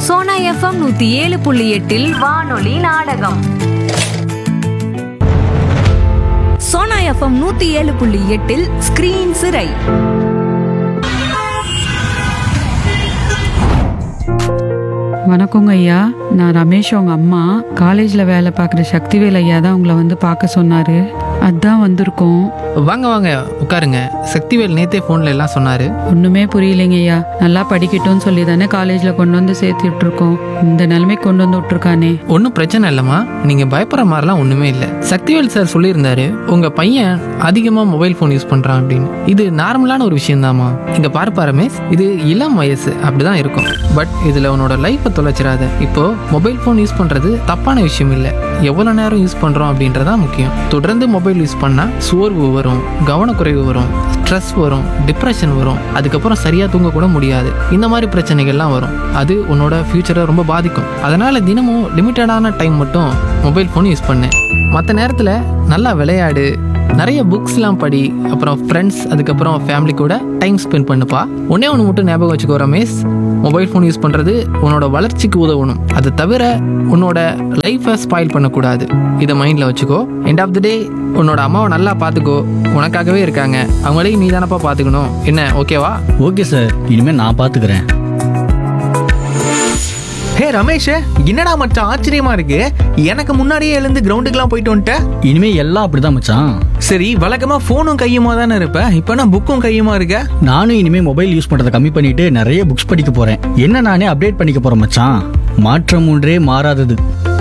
Sona FM 107.8 வானொலி நாடகம். Sona FM 107.8 screen சிறை. வணக்கங்க ஐயா, நான் ரமேஷ் உங்க அம்மா. காலேஜில் வேலை பார்க்குற சக்திவேல் ஐயா தான் உங்களை வந்து பார்க்க சொன்னார். அதான் வந்திருக்கோம். வாங்க வாங்க உட்காருங்க. சக்திவேல் நேத்தே ஃபோனில் எல்லாம் சொன்னார். ஒன்றுமே புரியலைங்க ஐயா. நல்லா படிக்கட்டும்னு சொல்லி தானே காலேஜில் கொண்டு வந்து சேர்த்து விட்டுருக்கோம். இந்த நிலைமைக்கு கொண்டு வந்து விட்டுருக்கானே. ஒன்றும் பிரச்சனை இல்லைம்மா, நீங்கள் பயப்படுற மாதிரிலாம் ஒன்றுமே இல்லை. சக்திவேல் சார் சொல்லியிருந்தாரு உங்கள் பையன் அதிகமாக மொபைல் ஃபோன் யூஸ் பண்ணுறான் அப்படின்னு. இது நார்மலான ஒரு விஷயம்தாம்மா. இங்கே பார்ப்பா ரமேஷ், இது இளம் வயசு, அப்படிதான் இருக்கும். பட் இதில் உன்னோட லைஃப்பை தொலைச்சிடாத. இப்போ மொபைல் ஃபோன் யூஸ் பண்ணுறது தப்பான விஷயம் இல்லை. எவ்வளோ நேரம் யூஸ் பண்ணுறோம் அப்படின்றதான் முக்கியம். தொடர்ந்து மொபைல் யூஸ் பண்ணால் சோர்வு வரும், கவனக்குறைவு வரும், ஸ்ட்ரெஸ் வரும், டிப்ரெஷன் வரும். அதுக்கப்புறம் சரியாக தூங்க கூட முடியாது. இந்த மாதிரி பிரச்சனைகள்லாம் வரும். அது உன்னோட ஃப்யூச்சரை ரொம்ப பாதிக்கும். அதனால் தினமும் லிமிட்டடான டைம் மட்டும் மொபைல் ஃபோன் யூஸ் பண்ணு. மற்ற நேரத்தில் நல்லா விளையாடு, நிறைய புக்ஸ்லாம் படி, அப்புறம் ஃப்ரெண்ட்ஸ் அதுக்கப்புறம் ஃபேமிலி கூட டைம் ஸ்பெண்ட் பண்ணுப்பா. ஒன்றே ஒன்று மட்டும் ஞாபகம் வச்சுக்கோ ரமேஷ், மொபைல் ஃபோன் யூஸ் பண்ணுறது உன்னோட வளர்ச்சிக்கு உதவணும். அதை தவிர உன்னோட லைஃப்பை ஸ்பாயில் பண்ணக்கூடாது. இதை மைண்டில் வச்சுக்கோ. எண்ட் ஆஃப் த டே உன்னோட அம்மாவை நல்லா பார்த்துக்கோ. உனக்காகவே இருக்காங்க, அவங்களையும் நீ தானப்பா பார்த்துக்கணும். என்ன ஓகேவா? ஓகே சார், இனிமேல் நான் பார்த்துக்கிறேன். ஹே ரமேஷ், என்னடா மச்சான் ஆச்சரியமா இருக்கு. எனக்கு முன்னாடியே எழுந்து கிரவுண்டுக்குலாம் போயிட்டு வந்துட்டேன். இனிமேல் எல்லாம் அப்படிதான் மச்சான். சரி, வழக்கமா ஃபோனும் கையுமா தானே இருப்ப, இப்போ நான் புக்கும் கையுமா இருக்க. நானும் இனிமேல் மொபைல் யூஸ் பண்ணுறதை கம்மி பண்ணிட்டு நிறைய புக்ஸ் படிக்க போறேன். என்ன நானே அப்டேட் பண்ணிக்க போறேன் மச்சான். மாற்றம் ஒன்றே மாறாதது.